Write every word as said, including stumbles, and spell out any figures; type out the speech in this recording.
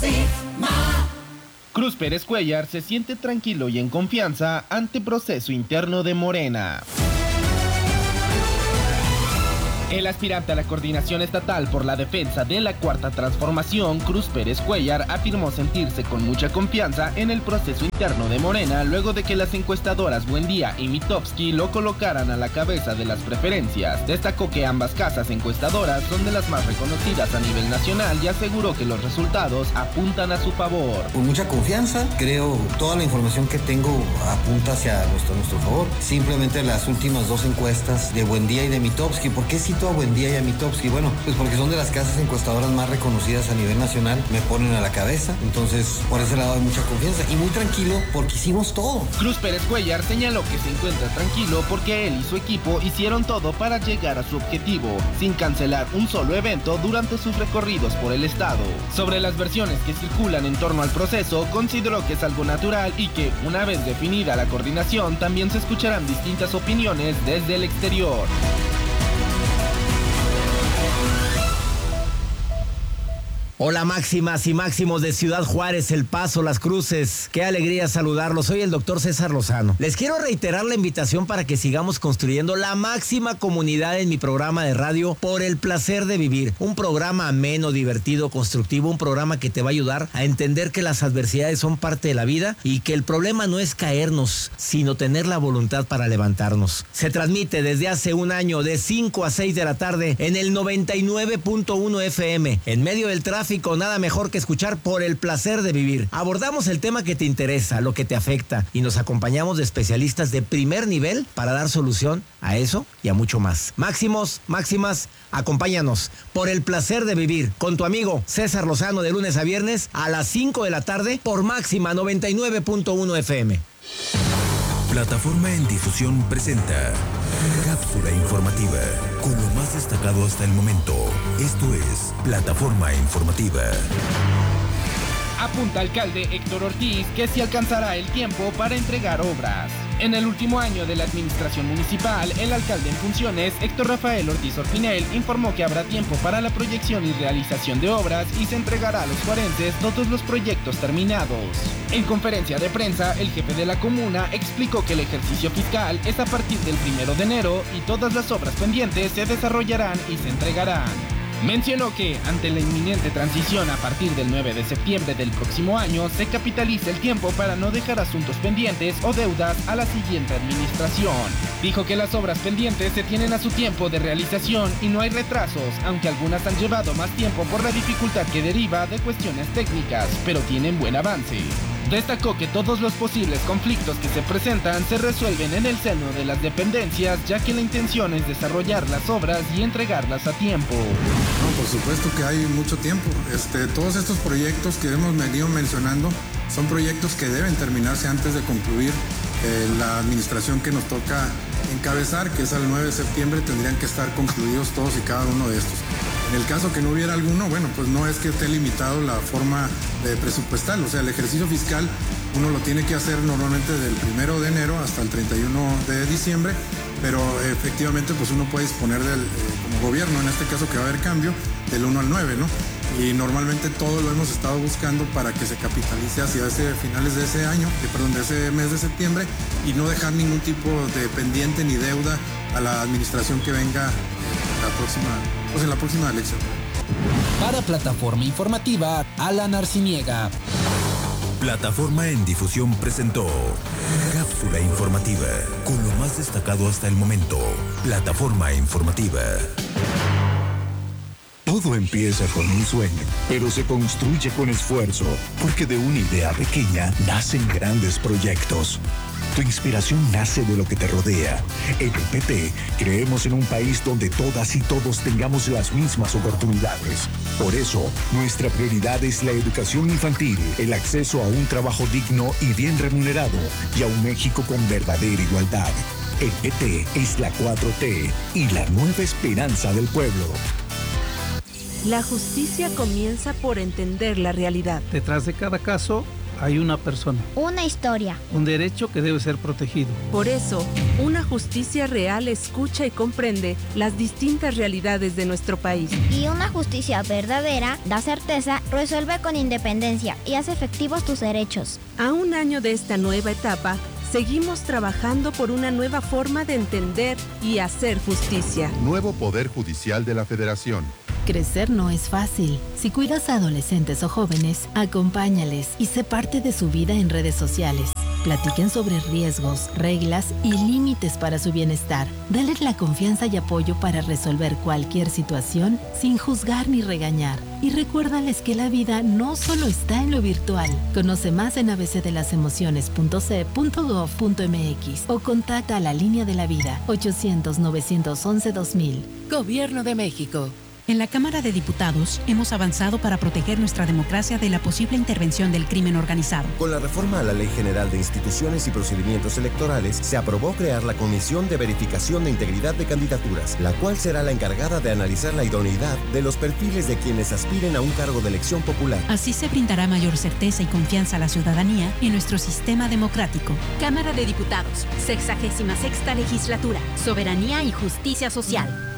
Cruz Pérez Cuéllar se siente tranquilo y en confianza ante proceso interno de Morena. El aspirante a la coordinación estatal por la defensa de la Cuarta Transformación, Cruz Pérez Cuéllar, afirmó sentirse con mucha confianza en el proceso interno de Morena luego de que las encuestadoras Buendía y Mitofsky lo colocaran a la cabeza de las preferencias. Destacó que ambas casas encuestadoras son de las más reconocidas a nivel nacional y aseguró que los resultados apuntan a su favor. Con mucha confianza, creo toda la información que tengo apunta hacia nuestro, nuestro favor. Simplemente las últimas dos encuestas de Buendía y de Mitofsky, ¿por qué cito a Buendía y a Mitofsky? Bueno, pues porque son de las casas encuestadoras más reconocidas a nivel nacional, me ponen a la cabeza, entonces por ese lado hay mucha confianza y muy tranquilo porque hicimos todo. Cruz Pérez Cuéllar señaló que se encuentra tranquilo porque él y su equipo hicieron todo para llegar a su objetivo, sin cancelar un solo evento durante sus recorridos por el estado. Sobre las versiones que circulan en torno al proceso, consideró que es algo natural y que, una vez definida la coordinación, también se escucharán distintas opiniones desde el exterior. Hola máximas y máximos de Ciudad Juárez, El Paso, Las Cruces. Qué alegría saludarlos. Soy el doctor César Lozano. Les quiero reiterar la invitación para que sigamos construyendo la máxima comunidad en mi programa de radio Por el Placer de Vivir. Un programa ameno, divertido, constructivo, un programa que te va a ayudar a entender que las adversidades son parte de la vida y que el problema no es caernos, sino tener la voluntad para levantarnos. Se transmite desde hace un año de cinco a seis de la tarde en el noventa y nueve punto uno F M. En medio del tráfico, nada mejor que escuchar Por el Placer de Vivir. Abordamos el tema que te interesa, lo que te afecta, y nos acompañamos de especialistas de primer nivel para dar solución a eso y a mucho más. Máximos, máximas, acompáñanos. Por el Placer de Vivir, con tu amigo César Lozano, de lunes a viernes a las cinco de la tarde por Máxima noventa y nueve punto uno F M. Plataforma en Difusión presenta Cápsula Informativa, con lo más destacado hasta el momento. Esto es Plataforma Informativa. Apunta alcalde Héctor Ortiz que sí alcanzará el tiempo para entregar obras. En el último año de la administración municipal, el alcalde en funciones, Héctor Rafael Ortiz Orpinel, informó que habrá tiempo para la proyección y realización de obras y se entregará a los juarenses todos los proyectos terminados. En conferencia de prensa, el jefe de la comuna explicó que el ejercicio fiscal es a partir del primero de enero y todas las obras pendientes se desarrollarán y se entregarán. Mencionó que, ante la inminente transición a partir del nueve de septiembre del próximo año, se capitaliza el tiempo para no dejar asuntos pendientes o deudas a la siguiente administración. Dijo que las obras pendientes se tienen a su tiempo de realización y no hay retrasos, aunque algunas han llevado más tiempo por la dificultad que deriva de cuestiones técnicas, pero tienen buen avance. Destacó que todos los posibles conflictos que se presentan se resuelven en el seno de las dependencias, ya que la intención es desarrollar las obras y entregarlas a tiempo. No, por supuesto que hay mucho tiempo. Este, todos estos proyectos que hemos venido mencionando son proyectos que deben terminarse antes de concluir eh, la administración que nos toca encabezar, que es al nueve de septiembre, tendrían que estar concluidos todos y cada uno de estos. En el caso que no hubiera alguno, bueno, pues no es que esté limitado la forma de presupuestal, o sea, el ejercicio fiscal uno lo tiene que hacer normalmente del primero de enero hasta el treinta y uno de diciembre, pero efectivamente pues uno puede disponer del, eh, como gobierno, en este caso que va a haber cambio, del uno al nueve, ¿no? Y normalmente todo lo hemos estado buscando para que se capitalice hacia ese, finales de ese año, de, perdón, de ese mes de septiembre, y no dejar ningún tipo de pendiente ni deuda a la administración que venga en la próxima, pues en la próxima elección. Para Plataforma Informativa, Alan Arciniega. Plataforma en Difusión presentó Cápsula Informativa, con lo más destacado hasta el momento. Plataforma Informativa. Todo empieza con un sueño, pero se construye con esfuerzo, porque de una idea pequeña nacen grandes proyectos. Tu inspiración nace de lo que te rodea. En el P T creemos en un país donde todas y todos tengamos las mismas oportunidades. Por eso, nuestra prioridad es la educación infantil, el acceso a un trabajo digno y bien remunerado, y a un México con verdadera igualdad. El P T es la cuatro T y la nueva esperanza del pueblo. La justicia comienza por entender la realidad. Detrás de cada caso hay una persona. Una historia. Un derecho que debe ser protegido. Por eso, una justicia real escucha y comprende las distintas realidades de nuestro país. Y una justicia verdadera da certeza, resuelve con independencia y hace efectivos tus derechos. A un año de esta nueva etapa, seguimos trabajando por una nueva forma de entender y hacer justicia. Nuevo Poder Judicial de la Federación. Crecer no es fácil. Si cuidas a adolescentes o jóvenes, acompáñales y sé parte de su vida en redes sociales. Platiquen sobre riesgos, reglas y límites para su bienestar. Dales la confianza y apoyo para resolver cualquier situación sin juzgar ni regañar. Y recuérdales que la vida no solo está en lo virtual. Conoce más en a b c de las emociones punto c punto gov punto m x o contacta a la Línea de la Vida ochocientos, novecientos once, dos mil. Gobierno de México. En la Cámara de Diputados hemos avanzado para proteger nuestra democracia de la posible intervención del crimen organizado. Con la reforma a la Ley General de Instituciones y Procedimientos Electorales, se aprobó crear la Comisión de Verificación de Integridad de Candidaturas, la cual será la encargada de analizar la idoneidad de los perfiles de quienes aspiren a un cargo de elección popular. Así se brindará mayor certeza y confianza a la ciudadanía en nuestro sistema democrático. Cámara de Diputados, sexagésima sexta legislatura, Soberanía y Justicia Social.